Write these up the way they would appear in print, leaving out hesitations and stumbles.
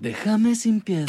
Déjame sin piedad.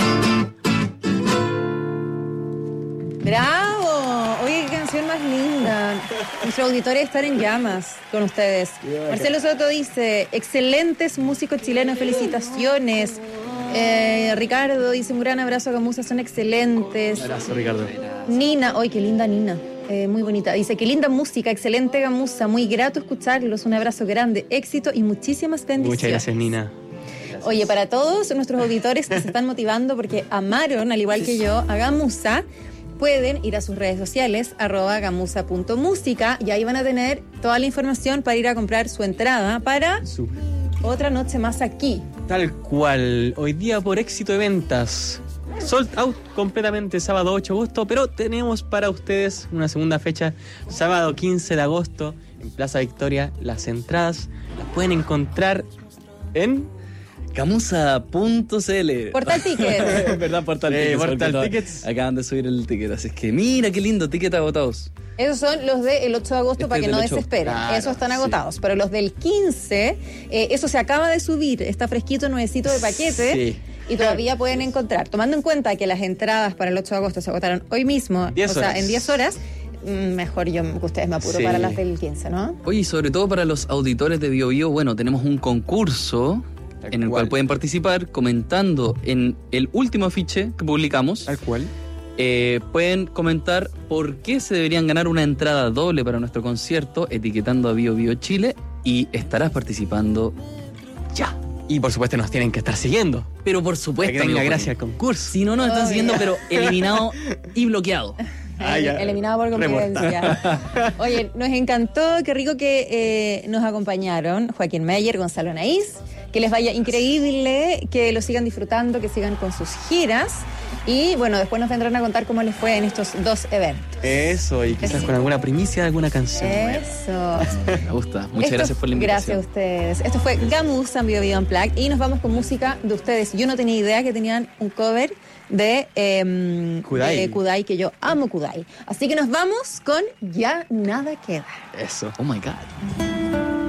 ¡Bravo! Oye, qué canción más linda. Nuestros auditores están en llamas con ustedes. Marcelo Soto dice, excelentes músicos chilenos, felicitaciones. Ricardo dice, un gran abrazo a Gamuza, son excelentes. Abrazo, Ricardo. Nina, ¡ay, qué linda Nina! Muy bonita. Dice, qué linda música, excelente Gamuza, muy grato escucharlos, un abrazo grande, éxito y muchísimas bendiciones. Muchas gracias, Nina. Oye, para todos nuestros auditores que se están motivando porque amaron, al igual que yo, a Gamuza, pueden ir a sus redes sociales, @gamuza.música, y ahí van a tener toda la información para ir a comprar su entrada para otra noche más aquí. Tal cual. Hoy día, por éxito de ventas, sold out completamente sábado 8 de agosto, pero tenemos para ustedes una segunda fecha, sábado 15 de agosto, en Plaza Victoria. Las entradas las pueden encontrar en Gamuza.cl. Portal Tickets. ¿Verdad? Portal Tickets. Portal porque Tickets. Acaban de subir el ticket, así es que mira qué lindo, ticket agotados. Esos son los del 8 de agosto, para que del no 8. desesperen. Claro, Esos están sí. agotados. Pero los del 15, eso se acaba de subir. Está fresquito, nuevecito de paquete. Sí. Y todavía pueden encontrar. Tomando en cuenta que las entradas para el 8 de agosto se agotaron hoy mismo, 10 o sea, horas. en 10 horas, mejor que ustedes me apuro Sí. para las del 15, ¿no? Oye, y sobre todo para los auditores de BioBio, bueno, tenemos un concurso en el cual pueden participar comentando en el último afiche que publicamos. Tal cual. Pueden comentar por qué se deberían ganar una entrada doble para nuestro concierto, etiquetando a BioBio Chile, y estarás participando ya. Y por supuesto nos tienen que estar siguiendo. Pero por Para supuesto, que tenga amigo gracia el Juan. concurso. Si no nos están Obvio. siguiendo, pero eliminado y bloqueado. Ya. Eliminado por convivencia. Oye, nos encantó, qué rico que nos acompañaron Joaquín Meyer, Gonzalo Naís, que les vaya increíble, que lo sigan disfrutando, que sigan con sus giras, y bueno, después nos vendrán a contar cómo les fue en estos dos eventos. Eso, y quizás con alguna primicia de alguna canción. Eso. Me gusta. Muchas gracias por la invitación. Gracias a ustedes. Esto fue Gamuza en BioBio Unplugged, y nos vamos con música de ustedes. Yo no tenía idea que tenían un cover de Kudai, que yo amo Kudai. Así que nos vamos con Ya Nada Queda. Eso. Oh my God.